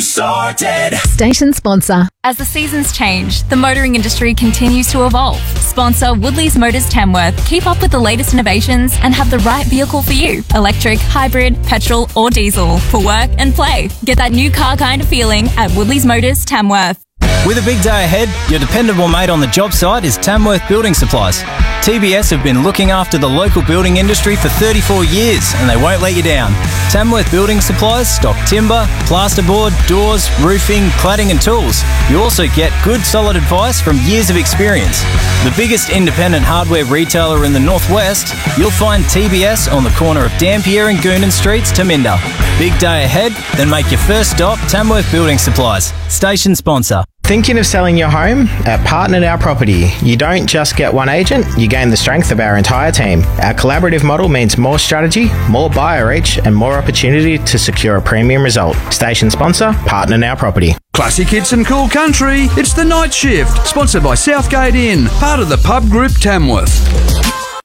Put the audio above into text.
sorted. Station sponsor. As the seasons change, the motoring industry continues to evolve. Sponsor Woodley's Motors Tamworth. Keep up with the latest innovations and have the right vehicle for you. Electric, hybrid, petrol or diesel. For work and play. Get that new car kind of feeling at Woodley's Motors Tamworth. With a big day ahead, your dependable mate on the job site is Tamworth Building Supplies. TBS have been looking after the local building industry for 34 years and they won't let you down. Tamworth Building Supplies stock timber, plasterboard, doors, roofing, cladding and tools. You also get good solid advice from years of experience. The biggest independent hardware retailer in the northwest, you'll find TBS on the corner of Dampier and Goonan Streets, Taminda. Big day ahead? Then make your first stop Tamworth Building Supplies. Station sponsor. Thinking of selling your home? At Partner Now Property, you don't just get one agent, you gain the strength of our entire team. Our collaborative model means more strategy, more buyer reach, and more opportunity to secure a premium result. Station sponsor, Partner Now Property. Classic hits and cool country. It's The Night Shift, sponsored by Southgate Inn, part of the Pub Group Tamworth.